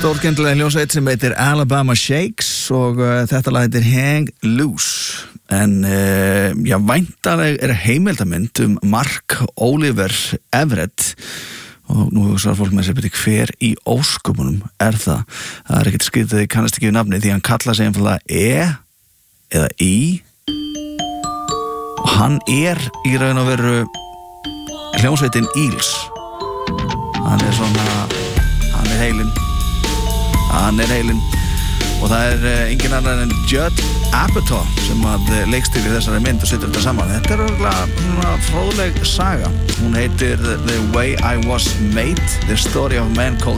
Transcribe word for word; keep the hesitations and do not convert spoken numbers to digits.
Stórskemmtileg hljómsveit sem heitir Alabama Shakes og uh, þetta lag heitir Hang Loose. En uh, já, væntanleg er heimildamynd um Mark Oliver Everett og nú hugsaðar fólk með sér beti hver í ósköpunum er það. Það er ekkert skrítið, þið kannast ekki við nafni því hann kallar sig einfallega E eða I og hann er í raun og veru hljómsveitin Eels. Hann er svona, hann er heilinn hann er heilinn og það er uh, engin annar en Judd Apatow sem að uh, leikstýrir þessari mynd og setur þetta saman. Þetta er örgulega fróðleg saga. Hún heitir The Way I Was Made, The Story of a Man Called